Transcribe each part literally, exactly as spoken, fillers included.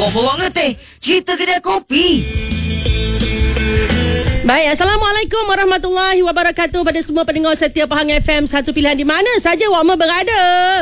Bawa-bawa ngeteh, cerita kedai kopi. Baik, Assalamualaikum warahmatullahi wabarakatuh pada semua pendengar setia Pahang F M, satu pilihan di mana saja awak berada.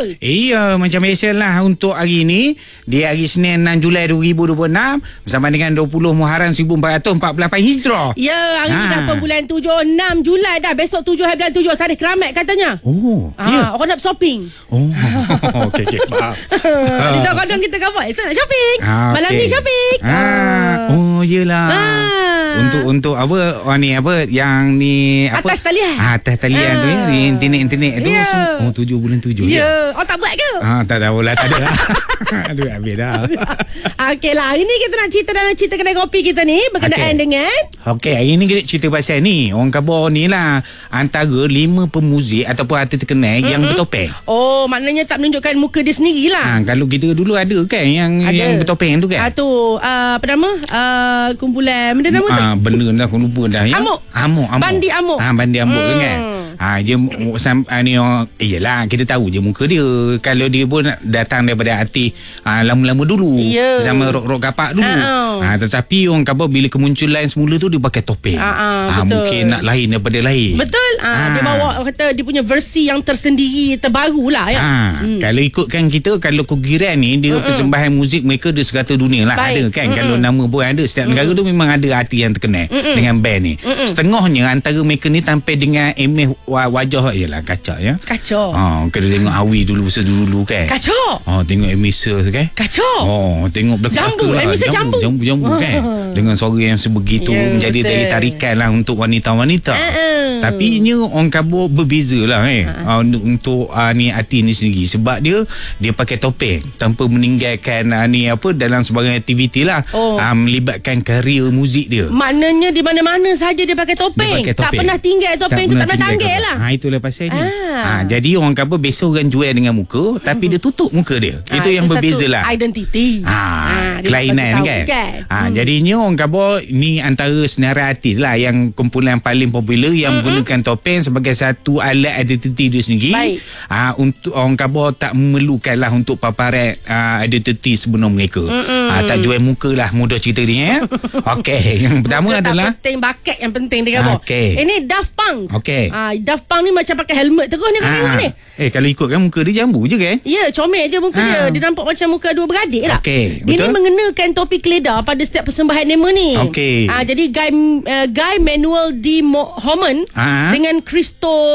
Iya, macam biasalah untuk hari ini, di hari Senin enam Julai dua ribu dua puluh enam bersama dengan dua puluh Muharram seribu empat ratus empat puluh lapan Hijrah. Ya, hari ha. ini dah bulan tujuh, enam Julai dah. Besok tujuh hari bulan tujuh, tarikh keramat katanya. Oh, ha, ya. Orang nak shopping. Oh, okey, okey, faham. Kadang-kadang kita kawan, esok nak shopping. Ah, Malam okay. ni shopping. Ah. Ah. Oh, yelah. Ah. Untuk untuk apa oh, ni apa yang ni apa atas talian. Ah, atas talian ah. tu ya, ni internet-internet tu. Yeah. Oh, tujuh bulan tujuh ya. ya. Oh, tak buat ke? Ah, tak tahu lah, tak ada. Aduh, habis dah. Okeylah, hari ni kita nak cerita dalam cerita kedai kopi kita ni berkenaan okay. dengan Okey, hari ni kita cerita pasal ni. Orang khabar ni lah antara lima pemuzik ataupun artis terkenal mm-hmm. yang bertopeng. Oh, maknanya tak menunjukkan muka dia sendirilah. Ha, kalau kita dulu ada kan yang ada. yang bertopeng tu kan. Ah tu, uh, apa nama? Uh, kumpulan benda nama tu. Ah, benda dah aku lupa dah ya. Amuk. Amuk, amuk. Bandi Amuk. Ah, Bandi Amuk hmm. tu kan. Ha, dia sam, ah, ni orang, iyalah kita tahu je muka dia. Kalau dia pun datang daripada artis ah, lama-lama dulu. Yeah. Sama rock-rock kapak dulu. Uh-uh. Ha, tetapi orang khabar bila kemunculan semula tu dia pakai topeng. Uh-uh, ha, mungkin nak lain daripada lain. Betul. Ha, ha. Dia bawa kata dia punya versi yang tersendiri, terbaru lah ya. Ha, hmm. Kalau ikutkan kita, kalau Kugiran ni dia uh-uh. persembahan muzik mereka dia serata dunia lah. Baik. Ada kan. Uh-uh. Kalau nama pun ada. Setiap uh-uh. negara tu memang ada artis yang terkenal uh-uh. dengan band ni. Uh-uh. Setengahnya antara mereka ni tampil dengan imej wajah ialah kacak ya. Kacau. Ha, kita tengok Awi dulu masa dulu kan. Kacau. Ha, tengok Emisa kan. Kacau. Oh, tengok Jambu, lah. Emisa jambu. Jambu-jambu kan. Dengan suara yang sebegitu yeah, menjadi dari tarikan lah untuk wanita-wanita. Uh-uh. Tapi nya orang kabur berbeza lah eh. Uh-uh. Uh, untuk untuk uh, ni artis ni sendiri sebab dia dia pakai topeng tanpa meninggalkan uh, ni apa dalam sebarang aktiviti lah. Oh. Uh, melibatkan karier muzik dia. Maknanya di mana-mana saja dia pakai topeng. Dia pakai topeng. Tak pernah tinggal topeng tak tu, tak pernah tanggal lah. Ha, itulah pasal ni. Ah. Ha, jadi orang kata biasa orang jual dengan muka tapi dia tutup muka dia. Ha, itu yang itu berbeza lah. Identiti. Ha, ha, kelainan kan. kan? Ha, hmm. Jadinya orang kata ni antara senarai artis lah yang kumpulan paling popular yang mm-hmm. menggunakan topeng sebagai satu alat identiti dia sendiri. Baik. Ha, untuk orang kata tak memerlukan lah untuk paparan uh, identiti sebenar mereka. Mm-hmm. Ha, tak jual muka lah mudah cerita dia. Ya? Okey. Yang pertama muka adalah tak penting, bakat yang penting dia kata. Okay. Ini Daft Punk. Okey. Ha, Daft Punk ni macam pakai helmet terus ni kau tengok ni. Eh kalau ikutkan muka dia jambu je kan? Ya, comel je muka ha. dia. Dia nampak macam muka dua beradik lah. Okey, dia ni mengenakan topi keledar pada setiap persembahan demo ni. Okey. Ha, jadi Guy uh, Guy Manuel D. Homan ha. dengan Christo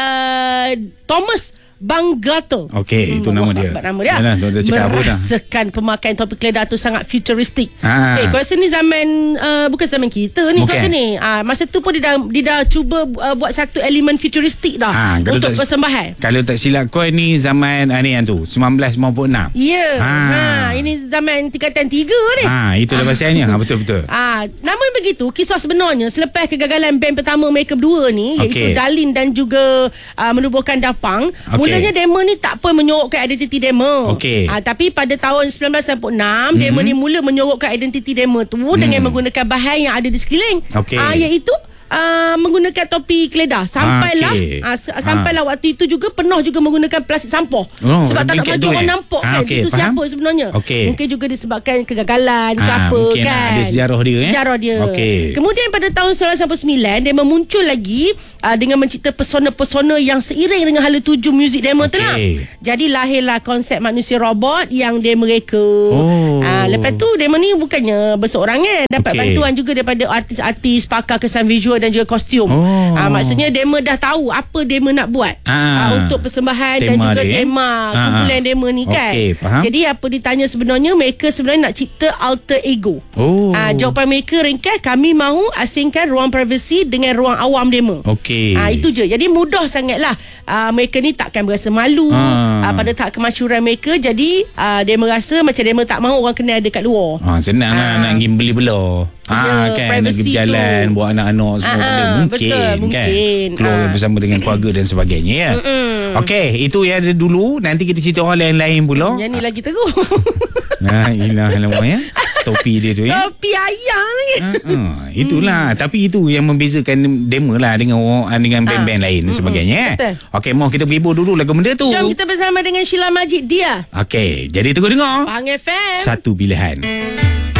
uh, Thomas Bangato. Okey, hmm, itu nama dia. Nama dia. Yalah, dia cakap merasakan pemakaian topi keledar tu sangat futuristik. Ha. Eh, kau rasa ni zaman uh, bukan zaman kita ni, kau rasa ni. Ah, masa tu pun dia dah dia dah cuba uh, buat satu elemen futuristik dah ha, untuk tak, persembahan. Kalau tak silap kau ni zaman ah, ni yang tu sembilan belas sembilan puluh enam. Ya. Ha. ha, ini zaman tingkatan tiga ni. Ha, itulah pasalnya. Ha, betul betul. Ah, namun begitu, kisah sebenarnya selepas kegagalan band pertama mereka berdua ni, okay. iaitu Darlene dan juga uh, menubuhkan Daft Punk, okay. mulanya demo ni tak apa menyorokkan identiti demo. Okay. Ah, tapi pada tahun sembilan belas sembilan puluh enam, mm-hmm. demo ni mula menyorokkan identiti demo tu mm. dengan menggunakan bahan yang ada di sekeliling. Okay. Ah, iaitu Uh, menggunakan topi keledar. Sampailah okay. uh, Sampailah ha. waktu itu juga penuh juga menggunakan plastik sampah. Oh, sebab tak nak bagi orang eh? nampak ha, kan okay. itu faham? Siapa sebenarnya. Okay. Mungkin juga disebabkan kegagalan ha, ke apa kan. Ada sejarah dia. Sejarah eh? dia. Okay. Kemudian pada tahun sembilan belas sembilan puluh sembilan dia memuncul lagi uh, dengan mencipta persona-persona yang seiring dengan hala tuju muzik demo okay. tu lah. Jadi lahirlah konsep manusia robot yang demo mereka. Oh. Uh, lepas tu demo ni bukannya berseorangan, dapat okay. bantuan juga daripada artis-artis, pakar kesan visual dan juga kostum. Oh. Uh, maksudnya demo dah tahu apa demo nak buat ah. uh, untuk persembahan tema dan juga dia. tema ah. kumpulan demo ni kan. Okay, jadi apa ditanya sebenarnya, mereka sebenarnya nak cipta alter ego. Oh. Uh, jawapan mereka ringkas, kami mahu asingkan ruang privasi dengan ruang awam demo. Okey. Uh, itu je. Jadi mudah sangatlah uh, mereka ni takkan berasa malu ah. uh, pada tahap kemasyhuran mereka. Jadi uh, dia merasa macam demo tak mahu orang kenal dekat luar. Ah, senang lah uh. nak pergi beli belah. Ah, kan nak pergi berjalan tu. Buat anak-anak semua ah, benda mungkin, betul, kan mungkin. Keluar ah. bersama dengan keluarga dan sebagainya ya. Okey, itu yang ada dulu. Nanti kita cerita orang lain-lain pula. Yang ni lagi teruk. Nah, ilah alamak ya. Topi dia tu ya. Topi ayam lagi. Uh-uh. Itulah. Hmm. Tapi itu yang membezakan demo lah dengan orang, dengan band-band uh. lain dan sebagainya. Betul. Okey, mau kita berhibur dulu lagu benda tu. Jom kita bersama dengan Sheila Majid dia. Okey, jadi tunggu dengar. Pahang F M. Satu pilihan.